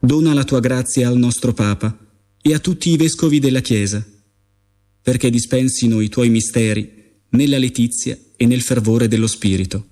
Dona la tua grazia al nostro Papa e a tutti i vescovi della Chiesa, perché dispensino i tuoi misteri nella letizia e nel fervore dello Spirito.